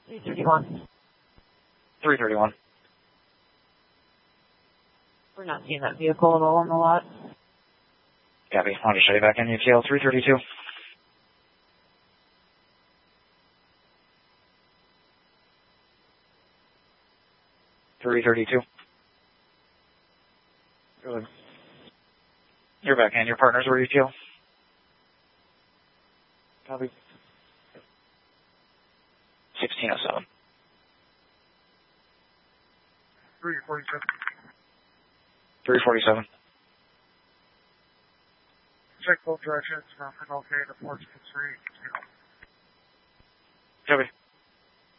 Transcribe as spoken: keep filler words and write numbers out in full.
three thirty-one. three thirty-one. We're not seeing that vehicle at all on the lot. Copy. Want to show you back in U T L three thirty-two. three thirty-two. Good. You're back in. Your partners were U T L. Copy. sixteen oh seven. three forty-seven. three forty-seven. Check both directions from M L K to Portsmouth Street. Copy.